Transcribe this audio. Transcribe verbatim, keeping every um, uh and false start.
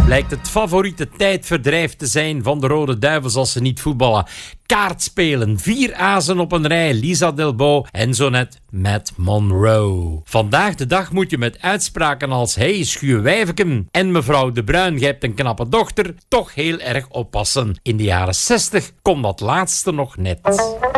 Blijkt het favoriete tijdverdrijf te zijn van de Rode Duivels als ze niet voetballen. Kaartspelen, vier azen op een rij, Lisa Delbo en zo net Matt Monroe. Vandaag de dag moet je met uitspraken als hey schuurwijveken en mevrouw De Bruin, jij hebt een knappe dochter, toch heel erg oppassen. In de jaren zestig kon dat laatste nog net.